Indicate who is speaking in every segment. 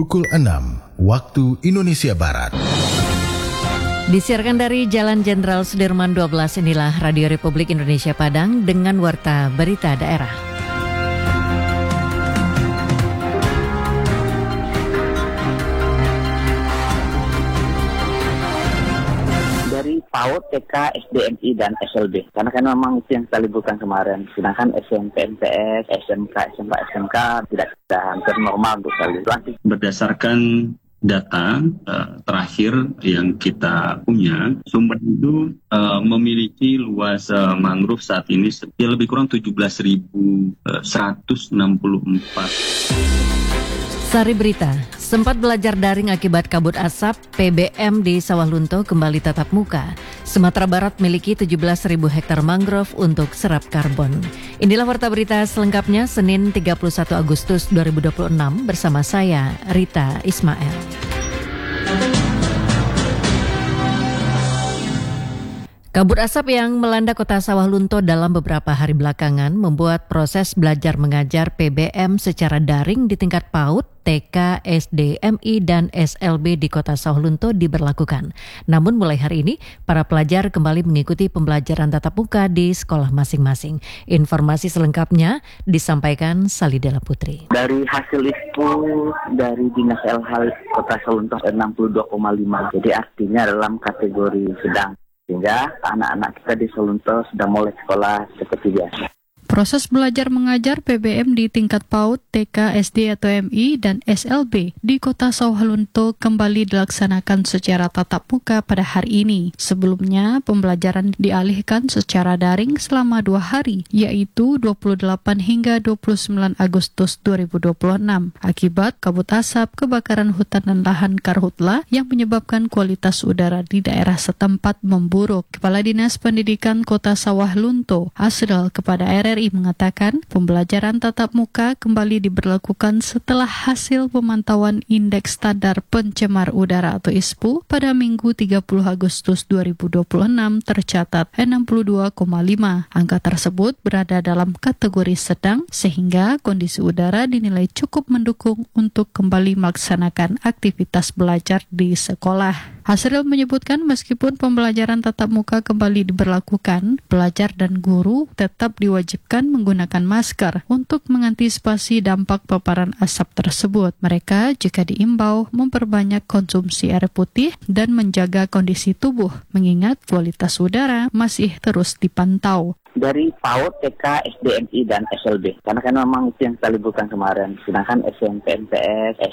Speaker 1: pukul 6 waktu Indonesia Barat.
Speaker 2: Disiarkan dari Jalan Jenderal Sudirman 12, inilah Radio Republik Indonesia Padang dengan warta berita daerah.
Speaker 3: Dari PAUD, TK, SDMI, dan SLB. Karena kan memang itu yang kita liburkan kemarin. Sedangkan SMP, MTS, SMK tidak hampir normal untuk sekali.
Speaker 4: Berdasarkan data terakhir yang kita punya, Sumber itu memiliki luas mangrove saat ini lebih kurang 17.164.
Speaker 2: Sari berita, sempat belajar daring akibat kabut asap, PBM di Sawah Lunto kembali tatap muka. Sumatera Barat miliki 17.000 hektar mangrove untuk serap karbon. Inilah warta berita selengkapnya Senin 31 Agustus 2026 bersama saya, Rita Ismail. Kabut asap yang melanda kota Sawah Lunto dalam beberapa hari belakangan membuat proses belajar mengajar PBM secara daring di tingkat PAUD, TK, SD, MI, dan SLB di kota Sawah Lunto diberlakukan. Namun mulai hari ini, para pelajar kembali mengikuti pembelajaran tatap muka di sekolah masing-masing. Informasi selengkapnya disampaikan Salidela Putri.
Speaker 3: Dari hasil itu dari Dinas LH Kota Sawah Lunto 62,5. Jadi artinya dalam kategori sedang. Sehingga anak-anak kita di Solunto sudah mulai sekolah seperti biasa.
Speaker 5: Proses belajar mengajar PBM di tingkat PAUD, TK, SD atau MI, dan SLB di kota Sawah Lunto kembali dilaksanakan secara tatap muka pada hari ini. Sebelumnya, pembelajaran dialihkan secara daring selama 2 hari, yaitu 28 hingga 29 Agustus 2026, akibat kabut asap, kebakaran hutan dan lahan karhutla yang menyebabkan kualitas udara di daerah setempat memburuk. Kepala Dinas Pendidikan Kota Sawah Lunto, Asril, kepada RRI mengatakan pembelajaran tatap muka kembali diberlakukan setelah hasil pemantauan Indeks Standar Pencemar Udara atau ISPU pada Minggu 30 Agustus 2026 tercatat 62,5. Angka tersebut berada dalam kategori sedang sehingga kondisi udara dinilai cukup mendukung untuk kembali melaksanakan aktivitas belajar di sekolah. Asril menyebutkan meskipun pembelajaran tatap muka kembali diberlakukan, pelajar dan guru tetap diwajibkan menggunakan masker untuk mengantisipasi dampak paparan asap tersebut. Mereka juga diimbau memperbanyak konsumsi air putih dan menjaga kondisi tubuh, mengingat kualitas udara masih terus dipantau.
Speaker 3: Dari PAUD, TK, SDMI, dan SLB. Karena kan memang itu yang kita liburkan kemarin. Sedangkan SMP, MTS,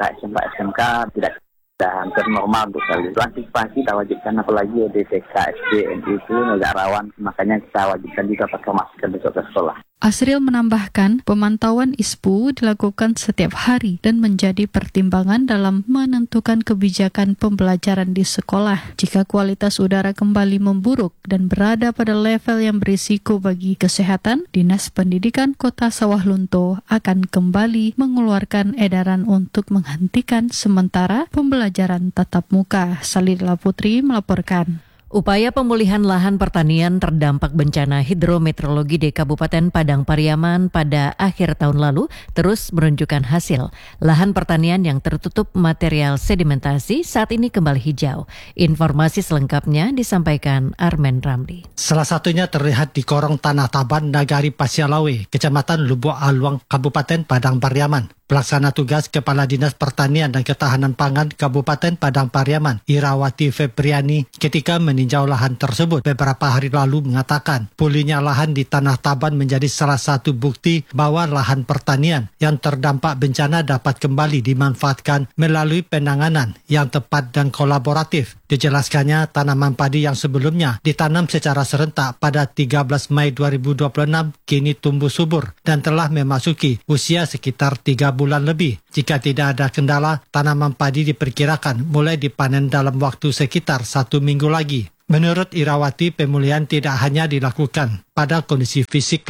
Speaker 3: SMK tidak hampir normal untuk sekali. Itu antisipasi kita wajibkan, apalagi di TK, SD, MI itu agak rawan. Makanya kita wajibkan juga pakai masker besok ke sekolah.
Speaker 5: Asril menambahkan, pemantauan ISPU dilakukan setiap hari dan menjadi pertimbangan dalam menentukan kebijakan pembelajaran di sekolah. Jika kualitas udara kembali memburuk dan berada pada level yang berisiko bagi kesehatan, Dinas Pendidikan Kota Sawah Lunto akan kembali mengeluarkan edaran untuk menghentikan sementara pembelajaran tatap muka. Salidela Putri melaporkan.
Speaker 2: Upaya pemulihan lahan pertanian terdampak bencana hidrometeorologi di Kabupaten Padang Pariaman pada akhir tahun lalu terus menunjukkan hasil. Lahan pertanian yang tertutup material sedimentasi saat ini kembali hijau. Informasi selengkapnya disampaikan Armen Ramli.
Speaker 6: Salah satunya terlihat di Korong Tanah Taban, Nagari Pasialawe, Kecamatan Lubuk Aluang, Kabupaten Padang Pariaman. Pelaksana tugas Kepala Dinas Pertanian dan Ketahanan Pangan Kabupaten Padang Pariaman, Irawati Febriani, ketika meninjau lahan tersebut beberapa hari lalu mengatakan pulihnya lahan di Tanah Taban menjadi salah satu bukti bahwa lahan pertanian yang terdampak bencana dapat kembali dimanfaatkan melalui penanganan yang tepat dan kolaboratif. Dijelaskannya, tanaman padi yang sebelumnya ditanam secara serentak pada 13 Mei 2026 kini tumbuh subur dan telah memasuki usia sekitar 3 bulan lebih. Jika tidak ada kendala, tanaman padi diperkirakan mulai dipanen dalam waktu sekitar 1 minggu lagi. Menurut Irawati, pemulihan tidak hanya dilakukan pada kondisi fisik lahan,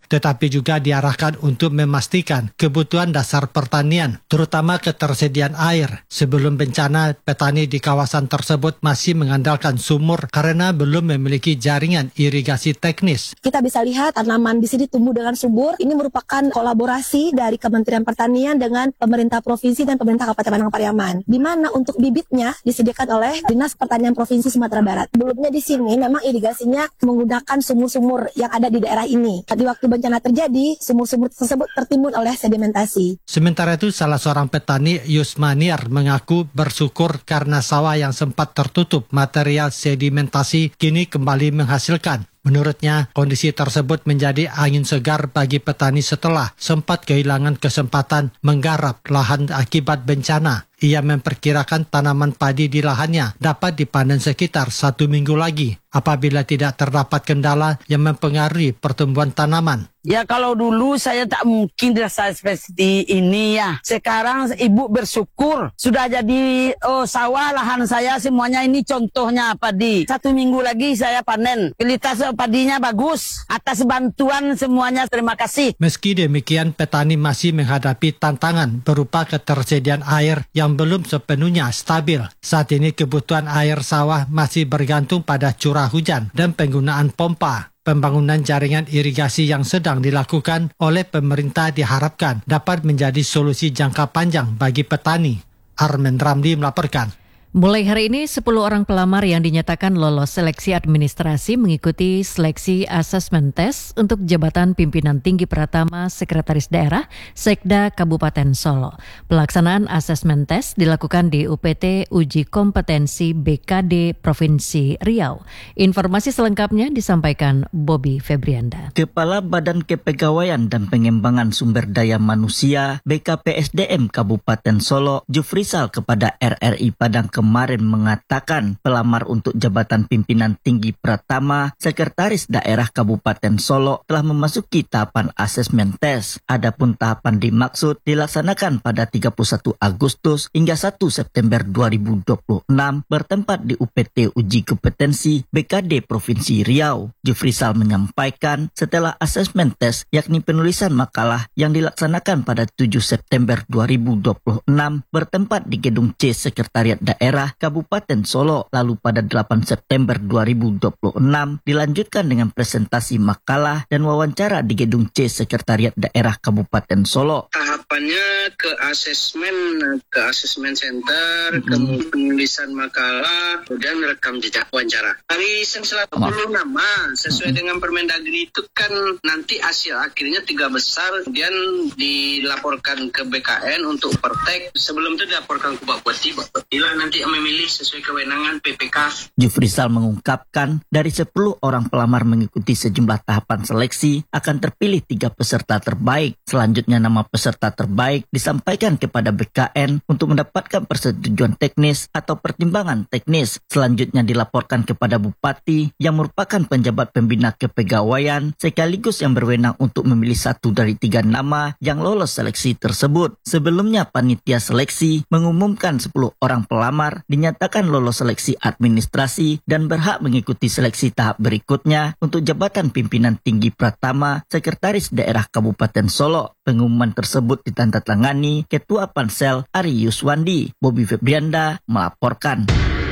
Speaker 6: tetapi juga diarahkan untuk memastikan kebutuhan dasar pertanian, terutama ketersediaan air. Sebelum bencana, petani di kawasan tersebut masih mengandalkan sumur karena belum memiliki jaringan irigasi teknis.
Speaker 7: Kita bisa lihat tanaman di sini tumbuh dengan subur. Ini merupakan kolaborasi dari Kementerian Pertanian dengan pemerintah provinsi dan pemerintah Kabupaten Padang Pariaman, di mana untuk bibitnya disediakan oleh Dinas Pertanian Provinsi Sumatera Barat. Sebelumnya di sini memang irigasinya menggunakan sumur-sumur yang ada di daerah ini. Di waktu bencana terjadi, sumur-sumur tersebut tertimbun oleh sedimentasi.
Speaker 6: Sementara itu, salah seorang petani, Yusmaniar, mengaku bersyukur karena sawah yang sempat tertutup material sedimentasi kini kembali menghasilkan. Menurutnya, kondisi tersebut menjadi angin segar bagi petani setelah sempat kehilangan kesempatan menggarap lahan akibat bencana. Ia memperkirakan tanaman padi di lahannya dapat dipanen sekitar 1 minggu lagi apabila tidak terdapat kendala yang mempengaruhi pertumbuhan tanaman.
Speaker 8: Ya kalau dulu saya tak mungkin dirasa seperti ini ya. Sekarang ibu bersyukur sudah jadi sawah lahan saya semuanya ini contohnya padi. 1 minggu lagi saya panen. Kualitas padinya bagus. Atas bantuan semuanya terima kasih.
Speaker 6: Meski demikian, petani masih menghadapi tantangan berupa ketersediaan air yang belum sepenuhnya stabil. Saat ini kebutuhan air sawah masih bergantung pada curah hujan dan penggunaan pompa. Pembangunan jaringan irigasi yang sedang dilakukan oleh pemerintah diharapkan dapat menjadi solusi jangka panjang bagi petani. Armen Ramli melaporkan.
Speaker 2: Mulai hari ini, 10 orang pelamar yang dinyatakan lolos seleksi administrasi mengikuti seleksi asesmen tes untuk jabatan pimpinan tinggi Pratama Sekretaris Daerah Sekda Kabupaten Solo. Pelaksanaan asesmen tes dilakukan di UPT Uji Kompetensi BKD Provinsi Riau. Informasi selengkapnya disampaikan Bobby Febrianda.
Speaker 9: Kepala Badan Kepegawaian dan Pengembangan Sumber Daya Manusia BKPSDM Kabupaten Solo, Jufrisal kepada RRI Padang kemarin mengatakan pelamar untuk jabatan pimpinan tinggi Pratama Sekretaris Daerah Kabupaten Solo telah memasuki tahapan asesmen tes. Adapun tahapan dimaksud dilaksanakan pada 31 Agustus hingga 1 September 2026 bertempat di UPT Uji Kompetensi BKD Provinsi Riau. Jufrisal menyampaikan setelah asesmen tes yakni penulisan makalah yang dilaksanakan pada 7 September 2026 bertempat di Gedung C Sekretariat Daerah Kabupaten Solo, lalu pada 8 September 2026 dilanjutkan dengan presentasi makalah dan wawancara di Gedung C Sekretariat Daerah Kabupaten Solo.
Speaker 10: Tahapannya ke asesmen center, kemudian penulisan makalah, kemudian rekam jejak wawancara. Hari Senin 10 nama sesuai dengan Permendagri itu kan nanti hasil akhirnya 3 besar, kemudian dilaporkan ke BKN untuk pertek. Sebelum itu dilaporkan ke Bupati lah nanti memilih sesuai kewenangan PPK.
Speaker 9: Jufrisal mengungkapkan dari 10 orang pelamar mengikuti sejumlah tahapan seleksi akan terpilih 3 peserta terbaik. Selanjutnya nama peserta terbaik disampaikan kepada BKN untuk mendapatkan persetujuan teknis atau pertimbangan teknis. Selanjutnya dilaporkan kepada Bupati yang merupakan penjabat pembina kepegawaian sekaligus yang berwenang untuk memilih 1 dari 3 nama yang lolos seleksi tersebut. Sebelumnya panitia seleksi mengumumkan 10 orang pelamar dinyatakan lolos seleksi administrasi dan berhak mengikuti seleksi tahap berikutnya untuk jabatan pimpinan tinggi Pratama Sekretaris Daerah Kabupaten Solo. Pengumuman tersebut ditandatangani Ketua Pansel Ari Yuswandi. Bobby Febrianda melaporkan.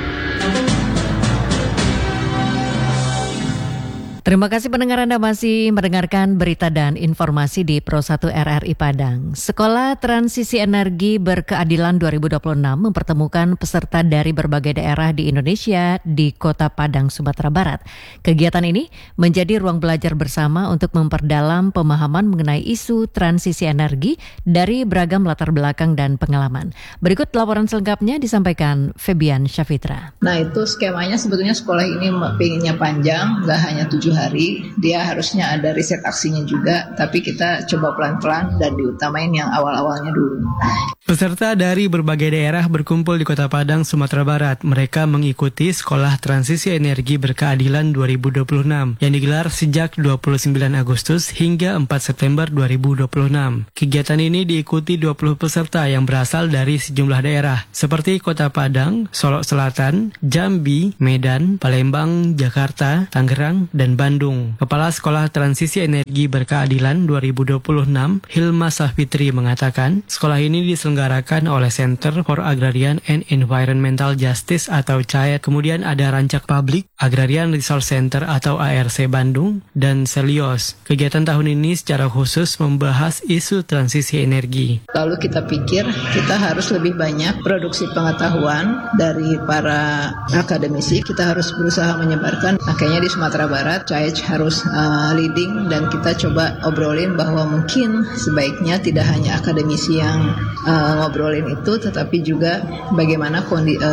Speaker 2: Terima kasih pendengar, Anda masih mendengarkan berita dan informasi di Pro 1 RRI Padang. Sekolah Transisi Energi Berkeadilan 2026 mempertemukan peserta dari berbagai daerah di Indonesia di Kota Padang, Sumatera Barat. Kegiatan ini menjadi ruang belajar bersama untuk memperdalam pemahaman mengenai isu transisi energi dari beragam latar belakang dan pengalaman. Berikut laporan selengkapnya disampaikan Febian Syafitra.
Speaker 11: Nah, itu skemanya sebetulnya sekolah ini pengennya panjang, nggak hanya 7 hari, dia harusnya ada riset aksinya juga, tapi kita coba pelan-pelan dan diutamain yang awal-awalnya dulu.
Speaker 12: Peserta dari berbagai daerah berkumpul di Kota Padang, Sumatera Barat. Mereka mengikuti Sekolah Transisi Energi Berkeadilan 2026 yang digelar sejak 29 Agustus hingga 4 September 2026. Kegiatan ini diikuti 20 peserta yang berasal dari sejumlah daerah seperti Kota Padang, Solo Selatan, Jambi, Medan, Palembang, Jakarta, Tangerang, dan Bandung. Kepala Sekolah Transisi Energi Berkeadilan 2026, Hilma Safitri mengatakan, sekolah ini diselenggarakan oleh Center for Agrarian and Environmental Justice atau CAET. Kemudian ada Rancak Publik, Agrarian Resource Center atau ARC Bandung, dan Selios. Kegiatan tahun ini secara khusus membahas isu transisi energi.
Speaker 11: Lalu kita pikir kita harus lebih banyak produksi pengetahuan dari para akademisi. Kita harus berusaha menyebarkan. Makanya di Sumatera Barat, CAET harus leading dan kita coba obrolin bahwa mungkin sebaiknya tidak hanya akademisi yang ngobrolin itu, tetapi juga bagaimana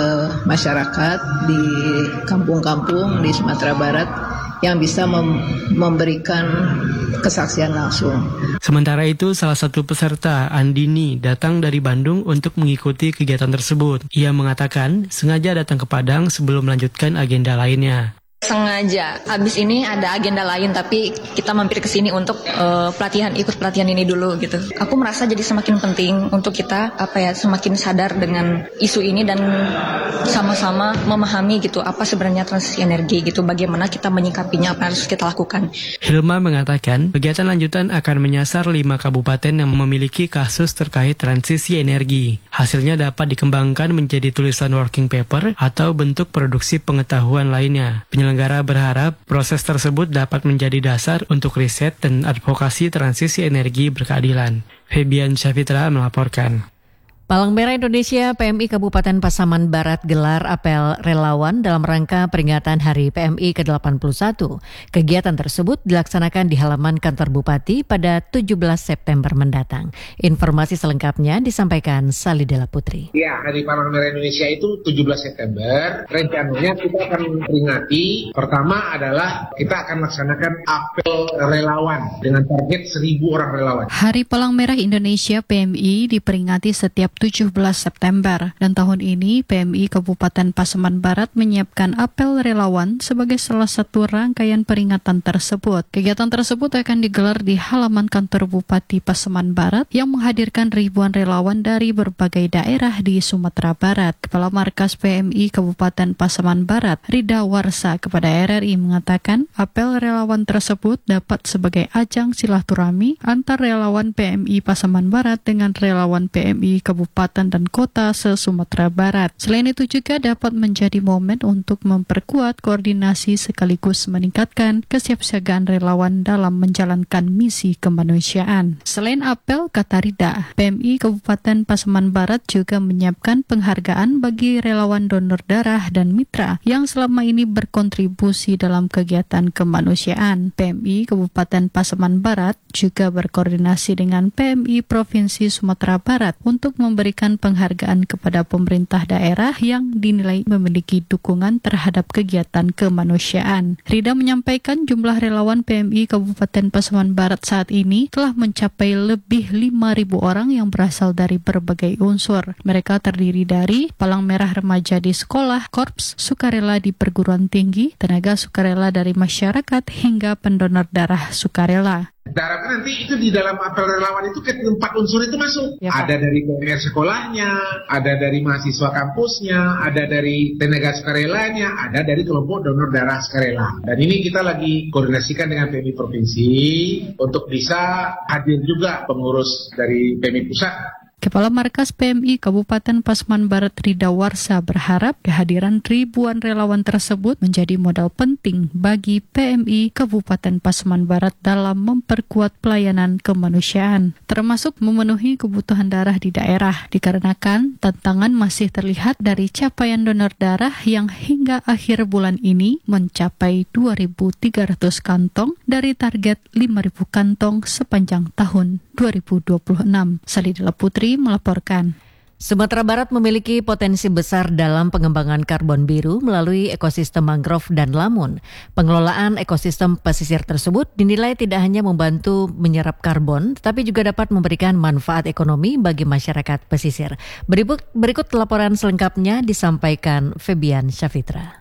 Speaker 11: masyarakat di kampung-kampung di Sumatera Barat yang bisa memberikan kesaksian langsung.
Speaker 12: Sementara itu, salah satu peserta, Andini, datang dari Bandung untuk mengikuti kegiatan tersebut. Ia mengatakan sengaja datang ke Padang sebelum melanjutkan agenda lainnya.
Speaker 13: Sengaja, habis ini ada agenda lain tapi kita mampir ke sini untuk ikut pelatihan ini dulu gitu. Aku merasa jadi semakin penting untuk kita semakin sadar dengan isu ini dan sama-sama memahami gitu apa sebenarnya transisi energi gitu, bagaimana kita menyikapinya, apa yang harus kita lakukan.
Speaker 12: Hilma mengatakan kegiatan lanjutan akan menyasar 5 kabupaten yang memiliki kasus terkait transisi energi. Hasilnya dapat dikembangkan menjadi tulisan working paper atau bentuk produksi pengetahuan lainnya. Penyelenggara berharap proses tersebut dapat menjadi dasar untuk riset dan advokasi transisi energi berkeadilan. Febian Syafitra melaporkan.
Speaker 2: Palang Merah Indonesia PMI Kabupaten Pasaman Barat gelar apel relawan dalam rangka peringatan Hari PMI ke-81. Kegiatan tersebut dilaksanakan di halaman kantor Bupati pada 17 September mendatang. Informasi selengkapnya disampaikan Salidela Putri.
Speaker 14: Ya, Hari Palang Merah Indonesia itu 17 September. Rencananya kita akan peringati, pertama adalah kita akan laksanakan apel relawan dengan target 1.000 orang relawan.
Speaker 5: Hari Palang Merah Indonesia PMI diperingati setiap 17 September dan tahun ini PMI Kabupaten Pasaman Barat menyiapkan apel relawan sebagai salah satu rangkaian peringatan tersebut. Kegiatan tersebut akan digelar di halaman kantor Bupati Pasaman Barat yang menghadirkan ribuan relawan dari berbagai daerah di Sumatera Barat. Kepala Markas PMI Kabupaten Pasaman Barat, Rida Warsa, kepada RRI mengatakan apel relawan tersebut dapat sebagai ajang silaturahmi antar relawan PMI Pasaman Barat dengan relawan PMI Kabupaten dan kota se-Sumatera Barat. Selain itu juga dapat menjadi momen untuk memperkuat koordinasi sekaligus meningkatkan kesiapsiagaan relawan dalam menjalankan misi kemanusiaan. Selain apel, kata Rida, PMI Kabupaten Pasaman Barat juga menyiapkan penghargaan bagi relawan donor darah dan mitra yang selama ini berkontribusi dalam kegiatan kemanusiaan. PMI Kabupaten Pasaman Barat juga berkoordinasi dengan PMI Provinsi Sumatera Barat untuk memberikan penghargaan kepada pemerintah daerah yang dinilai memiliki dukungan terhadap kegiatan kemanusiaan. Rida menyampaikan jumlah relawan PMI Kabupaten Pasaman Barat saat ini telah mencapai lebih 5.000 orang yang berasal dari berbagai unsur. Mereka terdiri dari Palang Merah Remaja di sekolah, korps, sukarela di perguruan tinggi, tenaga sukarela dari masyarakat, hingga pendonor darah sukarela.
Speaker 14: Harapkan nanti itu di dalam apel relawan itu keempat unsur itu masuk. Ya, ada dari PMR sekolahnya, ada dari mahasiswa kampusnya, ada dari tenaga sukarelanya, ada dari kelompok donor darah sukarela. Dan ini kita lagi koordinasikan dengan PMI Provinsi untuk bisa hadir juga pengurus dari PMI Pusat.
Speaker 5: Kepala Markas PMI Kabupaten Pasaman Barat Rida Warsa berharap kehadiran ribuan relawan tersebut menjadi modal penting bagi PMI Kabupaten Pasaman Barat dalam memperkuat pelayanan kemanusiaan, termasuk memenuhi kebutuhan darah di daerah, dikarenakan tantangan masih terlihat dari capaian donor darah yang hingga akhir bulan ini mencapai 2.300 kantong dari target 5.000 kantong sepanjang tahun 2026. Salidela Putri melaporkan.
Speaker 2: Sumatera Barat memiliki potensi besar dalam pengembangan karbon biru melalui ekosistem mangrove dan lamun. Pengelolaan ekosistem pesisir tersebut dinilai tidak hanya membantu menyerap karbon, tetapi juga dapat memberikan manfaat ekonomi bagi masyarakat pesisir. Berikut laporan selengkapnya disampaikan Febian Syafitra.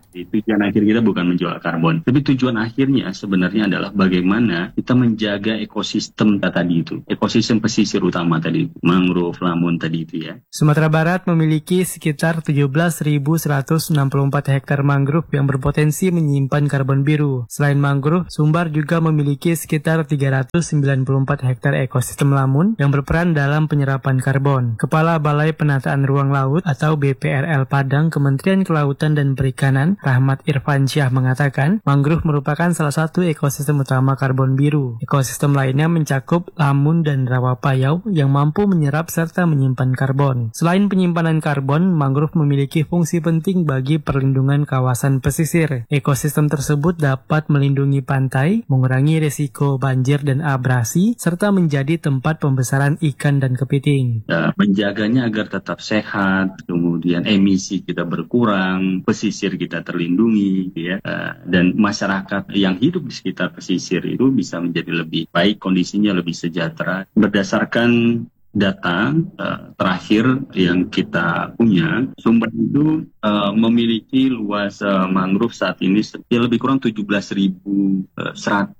Speaker 4: Tujuan akhir kita bukan menjual karbon, tapi tujuan akhirnya sebenarnya adalah bagaimana kita menjaga ekosistem tadi itu, ekosistem pesisir utama tadi, mangrove, lamun tadi itu ya.
Speaker 12: Sumatera Barat memiliki sekitar 17.164 hektar mangrove yang berpotensi menyimpan karbon biru. Selain mangrove, Sumbar juga memiliki sekitar 394 hektar ekosistem lamun yang berperan dalam penyerapan karbon. Kepala Balai Penataan Ruang Laut atau BPRL Padang Kementerian Kelautan dan Perikanan, Rahmat Irfansyah mengatakan, mangrove merupakan salah satu ekosistem utama karbon biru. Ekosistem lainnya mencakup lamun dan rawa payau yang mampu menyerap serta menyimpan karbon. Selain penyimpanan karbon, mangrove memiliki fungsi penting bagi perlindungan kawasan pesisir. Ekosistem tersebut dapat melindungi pantai, mengurangi risiko banjir dan abrasi, serta menjadi tempat pembesaran ikan dan kepiting.
Speaker 4: Menjaganya agar tetap sehat, kemudian emisi kita berkurang, pesisir kita terlindungi, ya, dan masyarakat yang hidup di sekitar pesisir itu bisa menjadi lebih baik, kondisinya lebih sejahtera. Berdasarkan data terakhir yang kita punya, Sumbar itu memiliki luas mangrove saat ini lebih kurang 17.164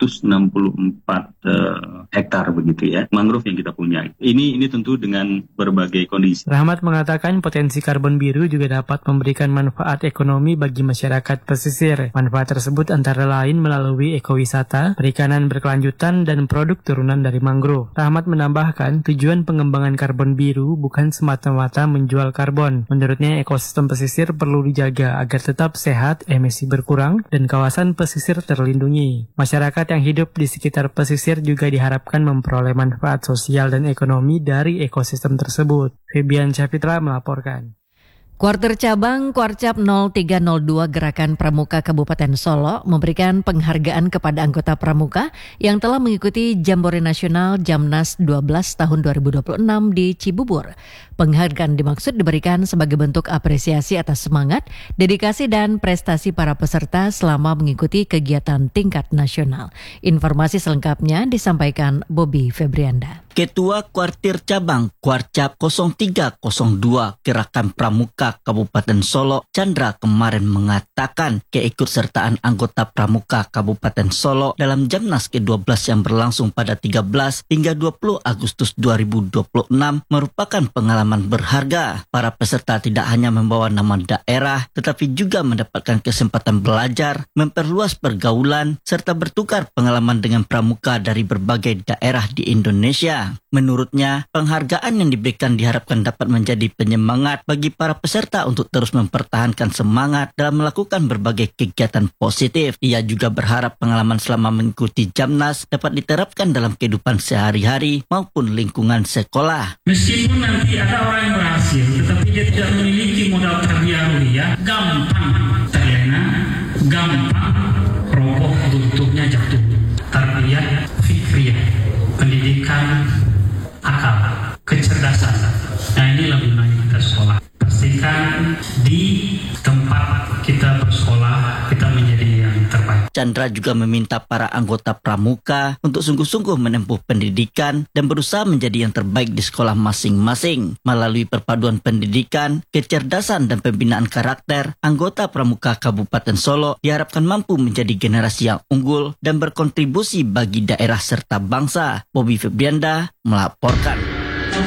Speaker 4: hektar begitu ya, mangrove yang kita punya. Ini tentu dengan berbagai kondisi.
Speaker 12: Rahmat mengatakan potensi karbon biru juga dapat memberikan manfaat ekonomi bagi masyarakat pesisir. Manfaat tersebut antara lain melalui ekowisata, perikanan berkelanjutan, dan produk turunan dari mangrove. Rahmat menambahkan tujuan pengembangan karbon biru bukan semata-mata menjual karbon. Menurutnya, ekosistem pesisir perlu dijaga agar tetap sehat, emisi berkurang, dan kawasan pesisir terlindungi. Masyarakat yang hidup di sekitar pesisir juga diharapkan memperoleh manfaat sosial dan ekonomi dari ekosistem tersebut. Febian Syafitra melaporkan.
Speaker 2: Kuarter Cabang Kuarcap 0302 Gerakan Pramuka Kabupaten Solo memberikan penghargaan kepada anggota Pramuka yang telah mengikuti Jambore Nasional Jamnas 12 tahun 2026 di Cibubur. Penghargaan dimaksud diberikan sebagai bentuk apresiasi atas semangat, dedikasi dan prestasi para peserta selama mengikuti kegiatan tingkat nasional. Informasi selengkapnya disampaikan Bobby Febrianda.
Speaker 9: Ketua Kuartir Cabang Kuarcap 0302 Gerakan Pramuka Kabupaten Solo, Chandra kemarin mengatakan keikutsertaan anggota Pramuka Kabupaten Solo dalam Jamnas ke-12 yang berlangsung pada 13 hingga 20 Agustus 2026 merupakan pengalaman berharga. Para peserta tidak hanya membawa nama daerah, tetapi juga mendapatkan kesempatan belajar, memperluas pergaulan, serta bertukar pengalaman dengan pramuka dari berbagai daerah di Indonesia. Menurutnya, penghargaan yang diberikan diharapkan dapat menjadi penyemangat bagi para peserta untuk terus mempertahankan semangat dalam melakukan berbagai kegiatan positif. Ia juga berharap pengalaman selama mengikuti Jamnas dapat diterapkan dalam kehidupan sehari-hari maupun lingkungan sekolah.
Speaker 15: Meskipun nanti ada orang yang berhasil, tetapi dia tidak memiliki modal terbiar mulia, gampang terlena, gampang roboh runtuhnya jatuh. Tarbiyah fikriyah, pendidikan akal, kecerdasan. Nah, ini lebih banyak kita sekolah. Pastikan di tempat kita bersekolah kita menjadi yang terbaik.
Speaker 9: Chandra juga meminta para anggota pramuka untuk sungguh-sungguh menempuh pendidikan dan berusaha menjadi yang terbaik di sekolah masing-masing. Melalui perpaduan pendidikan, kecerdasan dan pembinaan karakter, anggota pramuka Kabupaten Solo diharapkan mampu menjadi generasi yang unggul dan berkontribusi bagi daerah serta bangsa. Bobby Febrianda melaporkan.